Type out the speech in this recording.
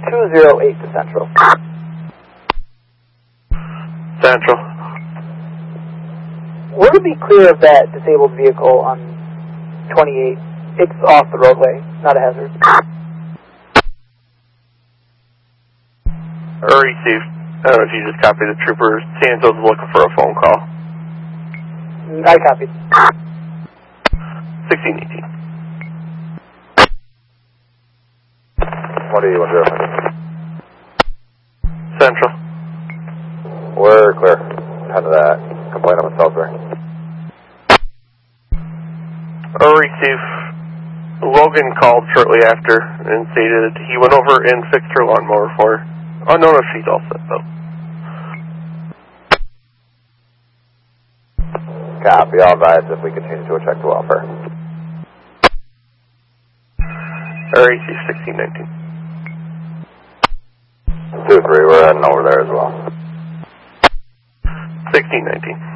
208 to Central. Central. We're to be clear of that disabled vehicle on 28. It's off the roadway, not a hazard. Received. I don't know if you just copied the trooper. San Antonio's looking for a phone call. I copied. 1618. What do you want to do? Central. We're clear. Head to that complaint on Salisbury. Receive. Logan called shortly after and stated he went over and fixed her lawnmower for her. Unknown if she's all set though. Copy. I'll advise if we continue to check the welfare. Receive 1619. 2-3, we're heading over there as well. 1619.